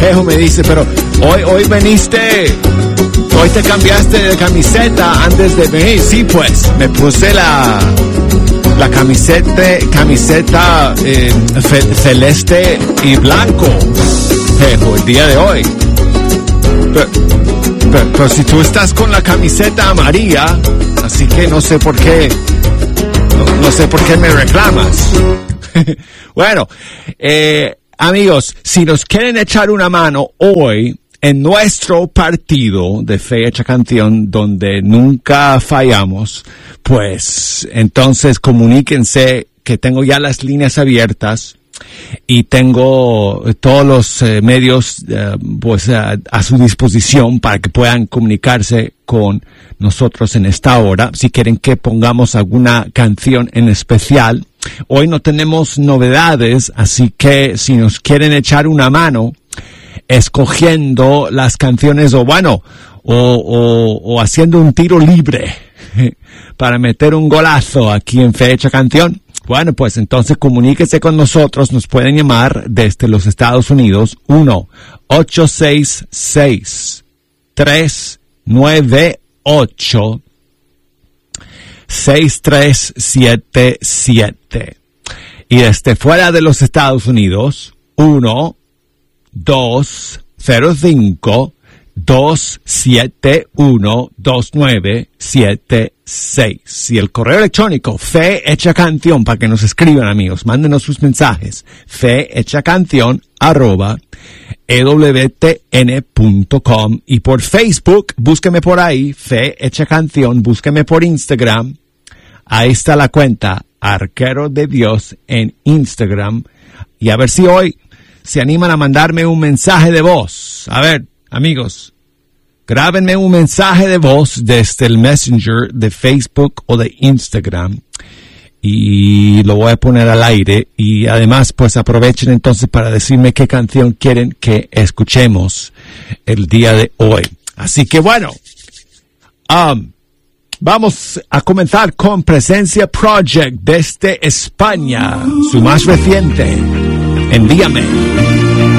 Jejo me dice, pero hoy te cambiaste de camiseta antes de venir. Sí, pues, me puse la camiseta celeste y blanco, Jejo, el día de hoy. Pero si tú estás con la camiseta amarilla, así que no sé por qué me reclamas. Bueno, amigos, si nos quieren echar una mano hoy en nuestro partido de Fe Hecha Canción, donde nunca fallamos, pues entonces comuníquense, que tengo ya las líneas abiertas y tengo todos los medios pues a su disposición para que puedan comunicarse con nosotros en esta hora. Si quieren que pongamos alguna canción en especial, hoy no tenemos novedades, así que si nos quieren echar una mano escogiendo las canciones o haciendo un tiro libre para meter un golazo aquí en Fe Hecha Canción, bueno, pues entonces comuníquese con nosotros. Nos pueden llamar desde los Estados Unidos 1-866-398-6377 y desde fuera de los Estados Unidos 1-205-271-2976 y el correo electrónico fehechacanción, para que nos escriban, amigos, mándenos sus mensajes, fehechacanción@ewtn.com, y por Facebook búsqueme por ahí, Fe Hecha Canción. Búsqueme por Instagram, ahí está la cuenta Arquero de Dios en Instagram, y a ver si hoy se animan a mandarme un mensaje de voz. A ver, amigos, grábenme un mensaje de voz desde el Messenger de Facebook o de Instagram y lo voy a poner al aire. Y además, pues aprovechen entonces para decirme qué canción quieren que escuchemos el día de hoy. Así que bueno, vamos a comenzar con Presencia Project desde España, su más reciente, Envíame.